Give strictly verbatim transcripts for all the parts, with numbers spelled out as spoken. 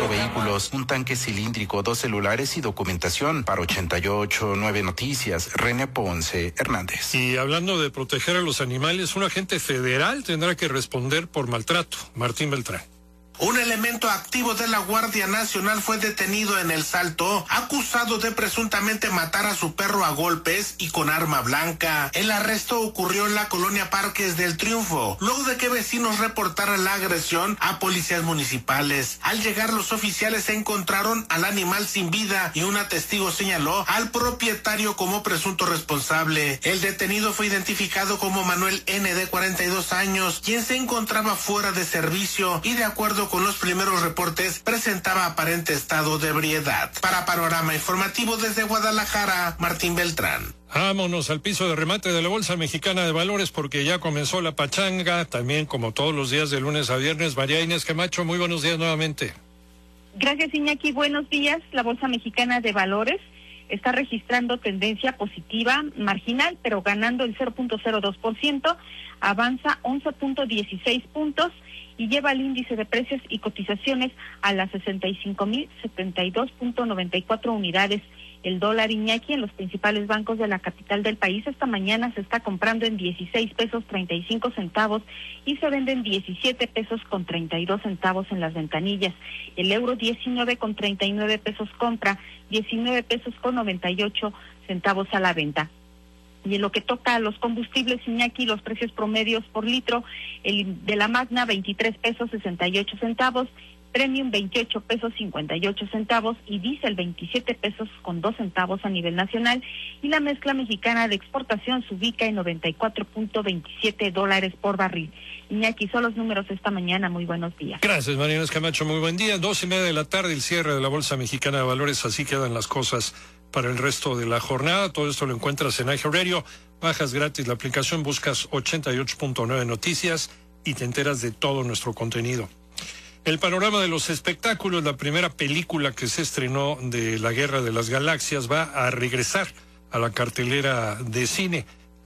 cuatro vehículos, un tanque cilíndrico, dos celulares y documentación. Para ochenta y ocho nueve Noticias, René Ponce Hernández. Y hablando de proteger a los animales, un agente federal tendrá que responder por maltrato. Martín Beltrán. Un elemento activo de la Guardia Nacional fue detenido en El Salto, acusado de presuntamente matar a su perro a golpes y con arma blanca. El arresto ocurrió en la colonia Parques del Triunfo, luego de que vecinos reportaran la agresión a policías municipales. Al llegar, los oficiales encontraron al animal sin vida y una testigo señaló al propietario como presunto responsable. El detenido fue identificado como Manuel N., de cuarenta y dos años, quien se encontraba fuera de servicio y, de acuerdo con los primeros reportes, presentaba aparente estado de ebriedad. Para Panorama Informativo desde Guadalajara, Martín Beltrán. Vámonos al piso de remate de la Bolsa Mexicana de Valores porque ya comenzó la pachanga, también como todos los días de lunes a viernes. María Inés Camacho, muy buenos días nuevamente. Gracias, Iñaki. Buenos días. La Bolsa Mexicana de Valores está registrando tendencia positiva marginal, pero ganando el cero punto cero dos por ciento, avanza once punto dieciséis puntos y lleva el índice de precios y cotizaciones a las sesenta y cinco mil setenta y dos punto noventa y cuatro unidades. El dólar, Iñaki, en los principales bancos de la capital del país esta mañana se está comprando en dieciséis pesos treinta y cinco centavos y se vende en diecisiete pesos con treinta y dos centavos en las ventanillas. El euro diecinueve con treinta y nueve pesos compra, diecinueve pesos con noventa y ocho centavos a la venta. Y en lo que toca a los combustibles, Iñaki, los precios promedios por litro, el de la Magna veintitrés pesos sesenta y ocho centavos, Premium veintiocho pesos cincuenta y ocho centavos y Diesel veintisiete pesos con dos centavos a nivel nacional, y la mezcla mexicana de exportación se ubica en noventa y cuatro punto veintisiete dólares por barril. Iñaki, son los números esta mañana. Muy buenos días. Gracias, María Inés Camacho. Muy buen día. Dos y media de la tarde, el cierre de la Bolsa Mexicana de Valores. Así quedan las cosas para el resto de la jornada. Todo esto lo encuentras en iHeartRadio. Bajas gratis la aplicación, buscas ochenta y ocho punto nueve Noticias y te enteras de todo nuestro contenido. El panorama de los espectáculos, la primera película que se estrenó de la Guerra de las Galaxias va a regresar a la cartelera de cine.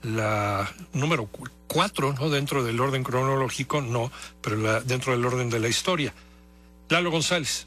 La número cuatro, ¿no? Dentro del orden cronológico, no, pero la, dentro del orden de la historia. Lalo González.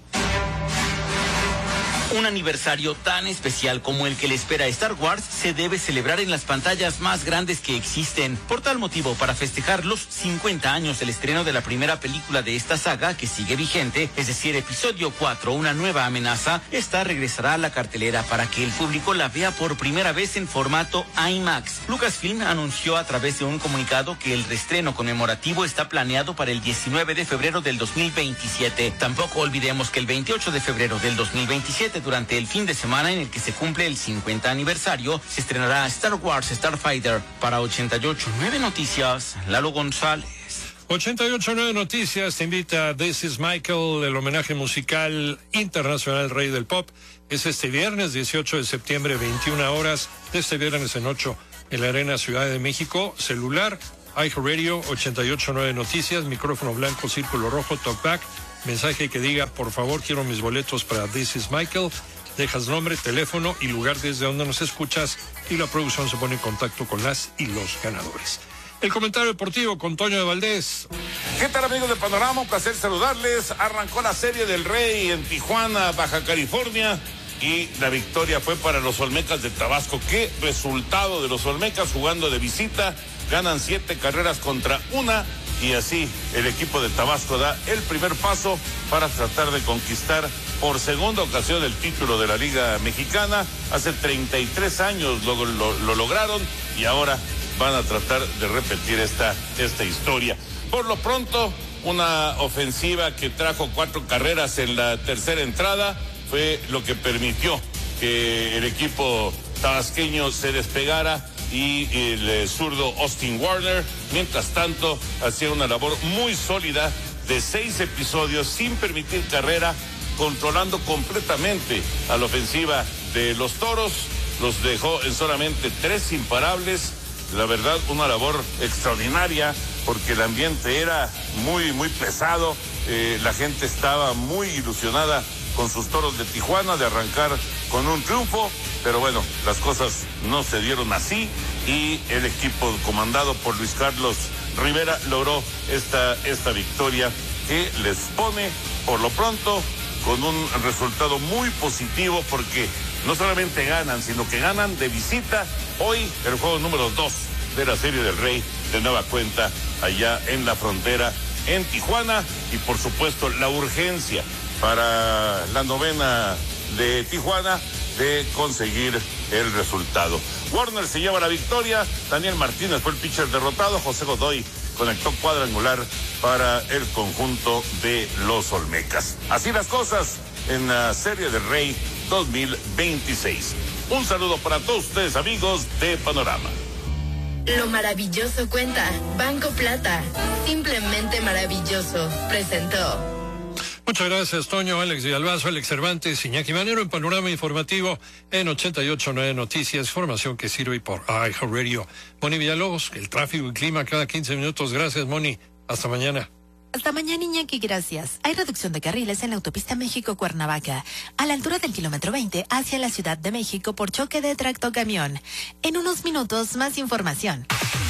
Un aniversario tan especial como el que le espera a Star Wars se debe celebrar en las pantallas más grandes que existen. Por tal motivo, para festejar los cincuenta años del estreno de la primera película de esta saga, que sigue vigente, es decir, episodio cuatro, Una nueva amenaza, esta regresará a la cartelera para que el público la vea por primera vez en formato IMAX. Lucasfilm anunció a través de un comunicado que el reestreno conmemorativo está planeado para el diecinueve de febrero del dos mil veintisiete. Tampoco olvidemos que el veintiocho de febrero del dos mil veintisiete, durante el fin de semana en el que se cumple el cincuenta aniversario, se estrenará Star Wars Starfighter. Para ochenta y ocho nueve Noticias, Lalo González. ochenta y ocho nueve Noticias te invita a This is Michael, el homenaje musical internacional Rey del Pop. Es este viernes dieciocho de septiembre, veintiuna horas, de este viernes en ocho, en la Arena Ciudad de México. Celular, iHeartRadio, ochenta y ocho nueve Noticias, micrófono blanco, círculo rojo, talkback. Mensaje que diga, por favor, quiero mis boletos para This is Michael. Dejas nombre, teléfono y lugar desde donde nos escuchas y la producción se pone en contacto con las y los ganadores. El comentario deportivo con Toño de Valdés. ¿Qué tal, amigos de Panorama? Un placer saludarles. Arrancó la Serie del Rey en Tijuana, Baja California, y la victoria fue para los Olmecas de Tabasco. Qué resultado de los Olmecas jugando de visita. Ganan siete carreras contra una. Y así el equipo de Tabasco da el primer paso para tratar de conquistar por segunda ocasión el título de la Liga Mexicana. Hace treinta y tres años lo, lo, lo lograron y ahora van a tratar de repetir esta, esta historia. Por lo pronto, una ofensiva que trajo cuatro carreras en la tercera entrada fue lo que permitió que el equipo tabasqueño se despegara, y el eh, zurdo Austin Warner, mientras tanto, hacía una labor muy sólida de seis episodios sin permitir carrera, controlando completamente a la ofensiva de los Toros. Los dejó en solamente tres imparables. La verdad, una labor extraordinaria, porque el ambiente era muy, muy pesado. Eh, la gente estaba muy ilusionada con sus Toros de Tijuana de arrancar con un triunfo, pero bueno, las cosas no se dieron así y el equipo comandado por Luis Carlos Rivera logró esta, esta victoria que les pone por lo pronto con un resultado muy positivo porque no solamente ganan, sino que ganan de visita hoy el juego número dos de la Serie del Rey de nueva cuenta allá en la frontera en Tijuana y por supuesto la urgencia para la novena de Tijuana de conseguir el resultado. Warner se lleva la victoria, Daniel Martínez fue el pitcher derrotado, José Godoy conectó cuadrangular para el conjunto de los Olmecas. Así las cosas en la Serie del Rey dos mil veintiséis. Un saludo para todos ustedes, amigos de Panorama. Lo maravilloso cuenta. Banco Plata. Simplemente maravilloso. Presentó. Muchas gracias, Toño, Alex Villalbazo, Alex Cervantes, Iñaki Manero en Panorama Informativo en ochenta y ocho punto nueve Noticias, formación que sirve por iHeartRadio. Moni Villalobos, el tráfico y clima cada quince minutos. Gracias, Moni. Hasta mañana. Hasta mañana, Iñaki, gracias. Hay reducción de carriles en la autopista México-Cuernavaca, a la altura del kilómetro veinte hacia la Ciudad de México por choque de tractocamión. En unos minutos, más información.